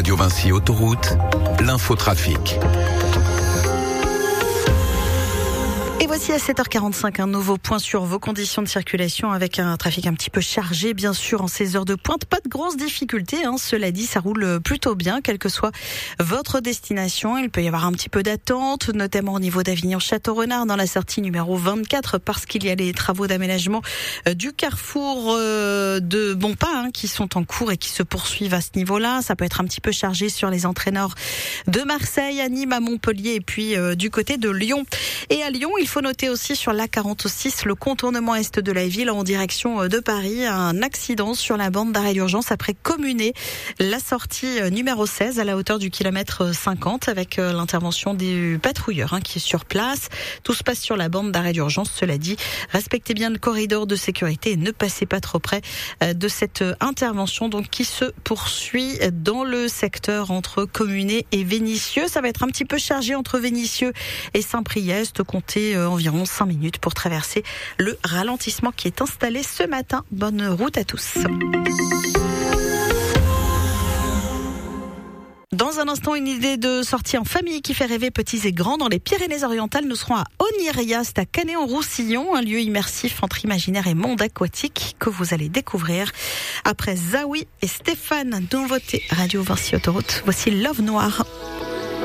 Radio Vinci Autoroute, l'infotrafic. Et voici à 7h45 un nouveau point sur vos conditions de circulation avec un trafic un petit peu chargé, bien sûr, en ces heures de pointe. Pas de grosses difficultés, cela dit, ça roule plutôt bien, quelle que soit votre destination. Il peut y avoir un petit peu d'attente, notamment au niveau d'Avignon-Château-Renard, dans la sortie numéro 24, parce qu'il y a les travaux d'aménagement du carrefour de Bonpas qui sont en cours et qui se poursuivent à ce niveau-là. Ça peut être un petit peu chargé sur les entrées nord de Marseille, à Nîmes, à Montpellier et puis du côté de Lyon. Et à Lyon, il faut noter aussi sur l'A46, le contournement est de la ville en direction de Paris, un accident sur la bande d'arrêt d'urgence après Communé, la sortie numéro 16 à la hauteur du kilomètre 50 avec l'intervention des patrouilleurs qui est sur place. Tout se passe sur la bande d'arrêt d'urgence, cela dit. Respectez bien le corridor de sécurité et ne passez pas trop près de cette intervention donc qui se poursuit dans le secteur entre Communé et Vénissieux. Ça va être un petit peu chargé entre Vénissieux et Saint-Priest. Comptez environ 5 minutes pour traverser le ralentissement qui est installé ce matin. Bonne route à tous. Dans un instant, une idée de sortie en famille qui fait rêver petits et grands. Dans les Pyrénées-Orientales, nous serons à Oniria, c'est à Canet-en-Roussillon, un lieu immersif entre imaginaire et monde aquatique que vous allez découvrir. Après Zawi et Stéphane, nouveauté Radio Vinci Autoroute, voici Love Noir.